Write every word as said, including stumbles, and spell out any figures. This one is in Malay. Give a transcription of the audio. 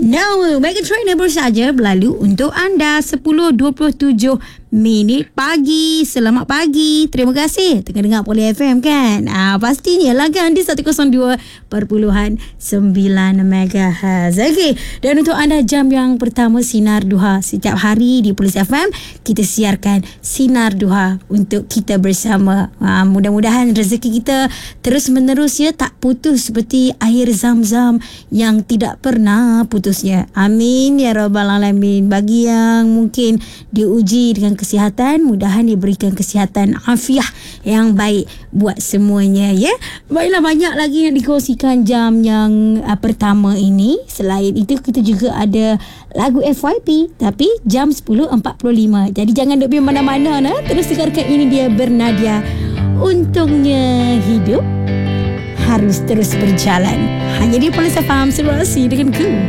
Now, Mega Trainer baru saja berlalu untuk anda sepuluh dua puluh tujuh minit pagi. Selamat pagi. Terima kasih tengah dengar Poli F M kan. Ah, pastinya lah kan di seratus dua perpuluhan sembilan megahertz. Okey. Dan untuk anda jam yang pertama Sinar Duha setiap hari di Poli F M, kita siarkan Sinar Duha untuk kita bersama. Ah, mudah-mudahan rezeki kita terus menerus ya, tak putus seperti air zam-zam yang tidak pernah putusnya. Amin ya rabbal alamin. Bagi yang mungkin diuji dengan kesihatan, mudahan diberikan kesihatan afiah yang baik buat semuanya ya. Baiklah, banyak lagi yang dikongsikan jam yang uh, pertama ini. Selain itu kita juga ada lagu F Y P tapi jam sepuluh empat puluh lima. Jadi jangan duk pergi mana-mana nah. Terus dengarkan, ini dia Bernadia. Untungnya hidup harus terus berjalan hanya di Poli F M. Serasi dengan ku.